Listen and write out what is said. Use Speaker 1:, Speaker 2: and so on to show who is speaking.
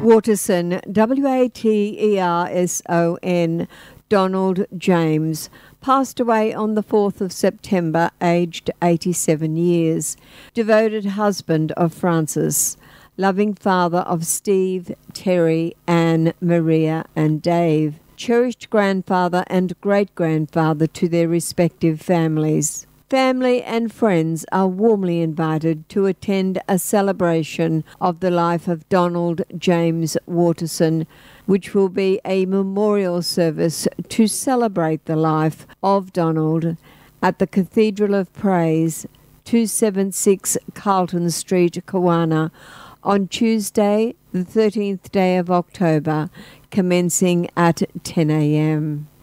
Speaker 1: Waterson, Waterson, Donald James, passed away on the 4th of September, aged 87 years. Devoted husband of Frances, loving father of Steve, Terry, Anne, Maria, and Dave. Cherished grandfather and great-grandfather to their respective families. Family and friends are warmly invited to attend a celebration of the life of Donald James Waterson, which will be a memorial service to celebrate the life of Donald at the Cathedral of Praise, 276 Carlton Street, Kawana, on Tuesday, the 13th day of October, commencing at 10 a.m.